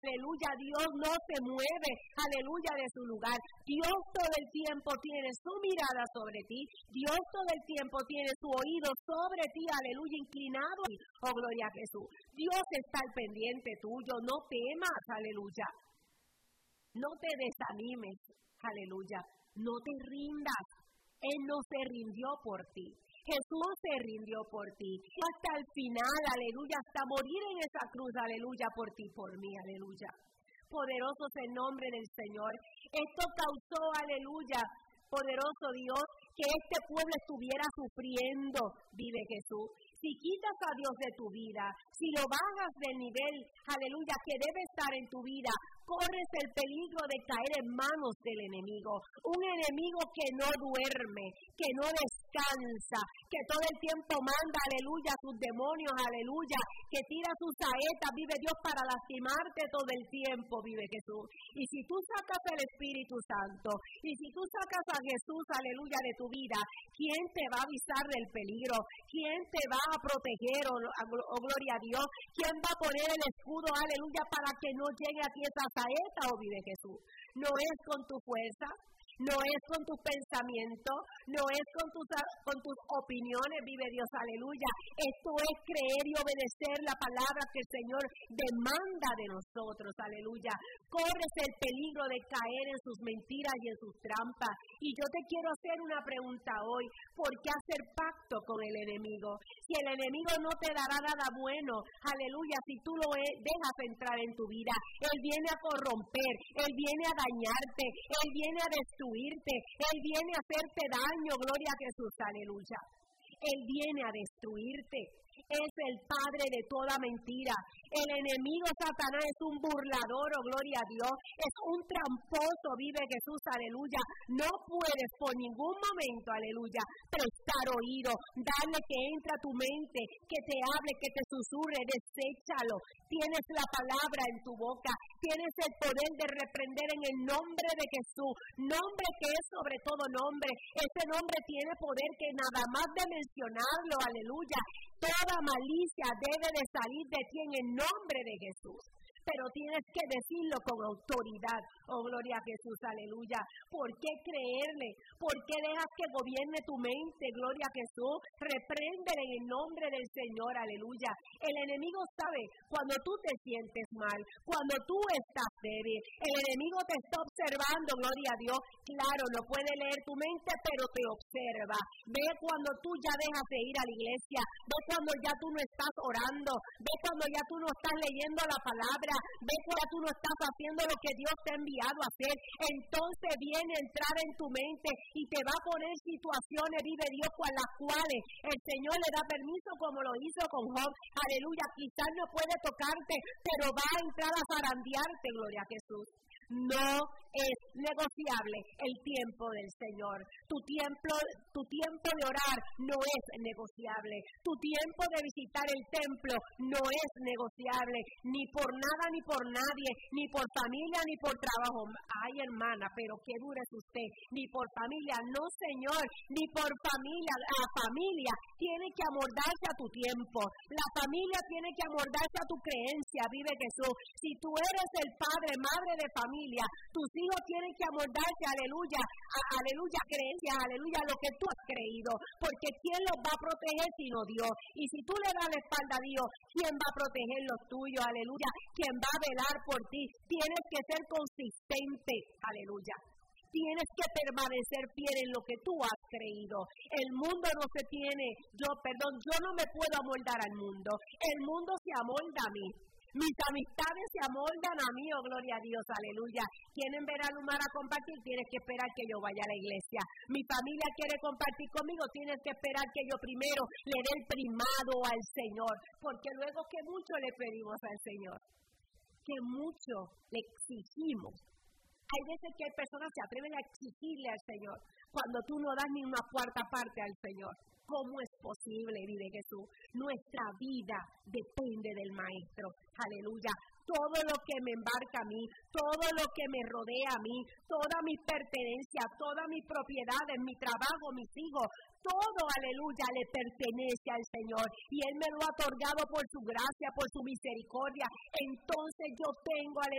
Aleluya, Dios no se mueve, aleluya, de su lugar. Dios todo el tiempo tiene su mirada sobre ti. Dios todo el tiempo tiene su oído sobre ti, aleluya, inclinado. Oh, gloria a Jesús. Dios está al pendiente tuyo, no temas, aleluya. No te desanimes, aleluya. No te rindas. Él no se rindió por ti. Jesús se rindió por ti, hasta el final, aleluya, hasta morir en esa cruz, aleluya, por ti, por mí, aleluya. Poderoso es el nombre del Señor. Esto causó, aleluya, poderoso Dios, que este pueblo estuviera sufriendo, vive Jesús. Si quitas a Dios de tu vida, si lo bajas del nivel, aleluya, que debe estar en tu vida, corres el peligro de caer en manos del enemigo. Un enemigo que no duerme, que no descansa, que todo el tiempo manda, aleluya, sus demonios, aleluya, que tira sus saetas, vive Dios, para lastimarte todo el tiempo, vive Jesús. Y si tú sacas el Espíritu Santo, y si tú sacas a Jesús, aleluya, de tu vida, ¿quién te va a avisar del peligro? ¿Quién te va a proteger, oh gloria a Dios? ¿Quién va a poner el escudo, aleluya, para que no llegue a ti esa saeta, oh vive Jesús? No es con tu fuerza, no es con tus pensamientos, no es con tus opiniones, vive Dios, aleluya. Esto es creer y obedecer la palabra que el Señor demanda de nosotros, aleluya. Corres el peligro de caer en sus mentiras y en sus trampas. Y yo te quiero hacer una pregunta hoy: ¿por qué hacer pacto con el enemigo? Si el enemigo no te dará nada bueno, aleluya, si tú lo dejas entrar en tu vida, él viene a corromper, él viene a dañarte, él viene a destruirte, él viene a hacerte daño, gloria a Jesús, aleluya. Él viene a destruirte. Es el padre de toda mentira. El enemigo Satanás es un burlador, oh gloria a Dios. Es un tramposo, vive Jesús, aleluya. No puedes por ningún momento, aleluya, prestar oído, darle que entre a tu mente, que te hable, que te susurre, deséchalo. Tienes la palabra en tu boca, tienes el poder de reprender en el nombre de Jesús, nombre que es sobre todo nombre. Ese nombre tiene poder que nada más de mencionarlo, aleluya, toda malicia debe de salir de ti en el nombre de Jesús. Pero tienes que decirlo con autoridad, oh gloria a Jesús, aleluya. ¿Por qué creerle? ¿Por qué dejas que gobierne tu mente, gloria a Jesús? Repréndele en el nombre del Señor, aleluya. El enemigo sabe cuando tú te sientes mal, cuando tú estás débil. El enemigo te está observando, gloria a Dios. Claro, no puede leer tu mente, pero te observa. Ve cuando tú ya dejas de ir a la iglesia, ve cuando ya tú no estás orando, ve cuando ya tú no estás leyendo la palabra, ve cuando tú no estás haciendo lo que Dios te ha enviado a hacer. Entonces viene a entrar en tu mente y te va a poner situaciones, vive Dios, con las cuales el Señor le da permiso, como lo hizo con Job, aleluya. Quizás no puede tocarte, pero va a entrar a zarandearte, gloria a Jesús. No es negociable el tiempo del Señor. Tu tiempo de orar no es negociable. Tu tiempo de visitar el templo no es negociable, ni por nada ni por nadie, ni por familia ni por trabajo. Ay, hermana, pero qué dura es usted. Ni por familia, no, Señor, ni por familia. La familia tiene que amoldarse a tu tiempo. La familia tiene que amoldarse a tu creencia, vive Jesús. Si tú eres el padre, madre de familia, tus hijos tienen que amoldarse, aleluya, aleluya, creencias, aleluya, lo que tú has creído, porque ¿quién los va a proteger sino Dios? Y si tú le das la espalda a Dios, ¿quién va a proteger los tuyos? Aleluya, ¿quién va a velar por ti? Tienes que ser consistente, aleluya. Tienes que permanecer fiel en lo que tú has creído. El mundo no se tiene, yo no me puedo amoldar al mundo. El mundo se amolda a mí. Mis amistades se amoldan a mí, oh gloria a Dios, aleluya. Quieren ver a Lumar a compartir, tienes que esperar que yo vaya a la iglesia. Mi familia quiere compartir conmigo, tienes que esperar que yo primero le dé el primado al Señor. Porque luego que mucho le pedimos al Señor, que mucho le exigimos. Hay veces que hay personas que se atreven a exigirle al Señor cuando tú no das ni una cuarta parte al Señor. ¿Cómo es posible, vive Jesús? Nuestra vida depende del Maestro. Aleluya. Todo lo que me embarca a mí, todo lo que me rodea a mí, toda mi pertenencia, todas mis propiedades, mi trabajo, mis hijos, todo, aleluya, le pertenece al Señor. Y Él me lo ha otorgado por su gracia, por su misericordia. Entonces yo tengo, aleluya,